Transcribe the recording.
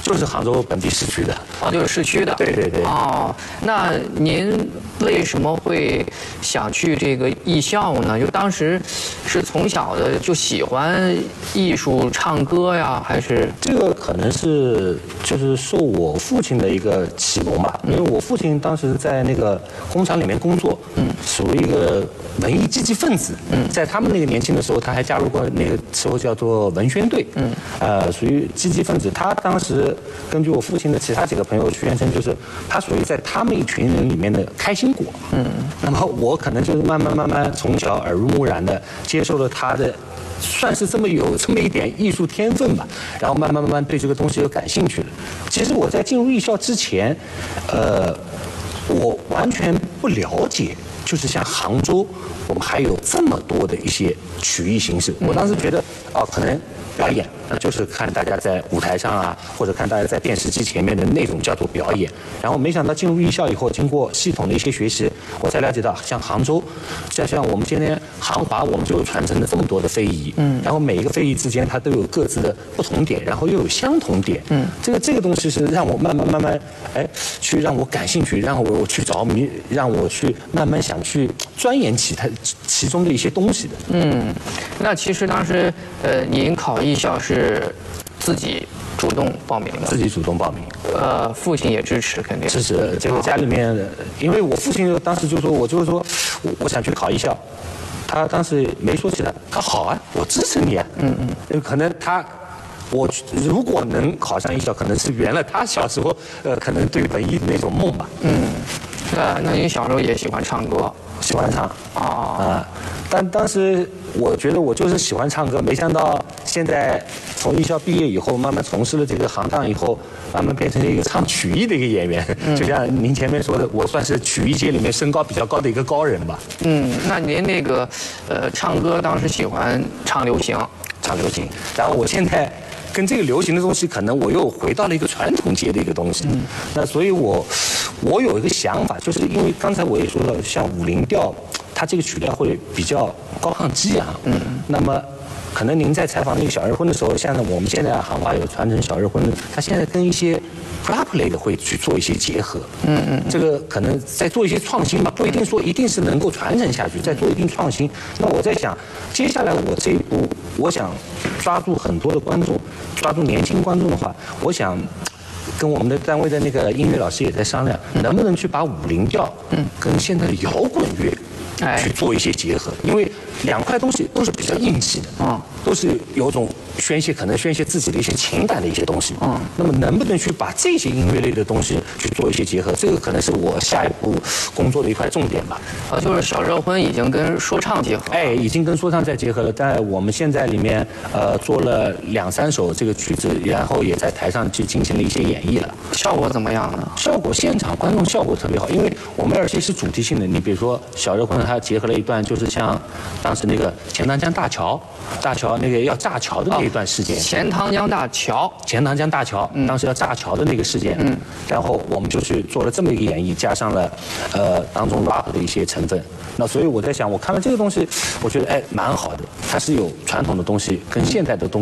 就是杭州本地市区的。 哦，就是市区的。 对。 哦，那您为什么会想去这个艺校呢？就当时是从小的就喜欢艺术、唱歌呀，还是？ 这个可能是就是受我父亲的一个启蒙吧，因为我父亲当时在那个工厂里面工作，属于一个文艺积极分子，在他们那个年轻的时候，他还加入过那个时候叫做文宣队，属于积极分子。他当时根据我父亲的其他几个朋友宣称，就是他属于在他们一群人里面的开心果，那么我可能就是慢慢从小耳濡目染的接受了他的。算是有这么一点艺术天分吧，然后慢慢对这个东西就感兴趣了。其实我在进入艺校之前，我完全不了解，就是像杭州，我们还有这么多的一些曲艺形式。我当时觉得，可能表演，就是看大家在舞台上啊，或者看大家在电视机前面的那种叫做表演。然后没想到进入艺校以后，经过系统的一些学习，我才了解到，像杭州，像我们今天杭华，我们就有传承了这么多的非遗，然后每一个非遗之间它都有各自的不同点，然后又有相同点，这个东西是让我慢慢，去让我感兴趣，让我去着迷，让我去慢慢想去钻研其中的一些东西的。 那其实当时您考艺校是自己主动报名的？ 自己主动报名。 父亲也支持，肯定支持。这个家里面，因为我父亲当时就说，我想去考艺校，他当时没说起来，他好啊，我支持你啊。可能我如果能考上艺校，可能是圆了他小时候可能对文艺的那种梦吧。 那您小时候也喜欢唱歌？ 喜欢唱但当时我觉得我就是喜欢唱歌，没想到现在从艺校毕业以后，慢慢从事了这个行当以后，慢慢变成了一个唱曲艺的一个演员。就像您前面说的，我算是曲艺界里面身高比较高的一个高人吧。 那您那个唱歌当时喜欢唱流行？ 唱流行，然后我现在跟这个流行的东西，可能我又回到了一个传统节的一个东西。那所以我有一个想法，就是因为刚才我也说了，像五零调，它这个曲调会比较高亢激昂。那么可能您在采访那个小日婚的时候，像我们现在杭华有传承小日婚，它现在跟一些 rap 类的会去做一些结合。这个可能在做一些创新吧，不一定说一定是能够传承下去，在做一定创新。那我在想，接下来我这一步，我想抓住很多的观众，抓住年轻观众的话，我想跟我们的单位的那个音乐老师也在商量，能不能去把50调跟现在的摇滚乐去做一些结合，因为两块东西都是比较硬气的，都是有种可能宣泄自己的一些情感的一些东西。那么能不能去把这些音乐类的东西去做一些结合，这个可能是我下一步工作的一块重点吧。 就是小热婚已经跟说唱结合， 已经跟说唱在结合了。在我们现在里面做了2、3首这个曲子，然后也在台上去进行了一些演绎了。 效果怎么样呢？ 效果现场观众效果特别好，因为我们而且是主题性的。你比如说小热婚，它结合了一段就是像当时那个钱塘江大桥那个要炸桥的那一段事件。 钱塘江大桥， 当时要炸桥的那个事件。然后我们就去做了这么一个演绎，加上了当中 rap 的一些成分。那所以我在想，我看了这个东西，我觉得蛮好的，它是有传统的东西跟现代的东西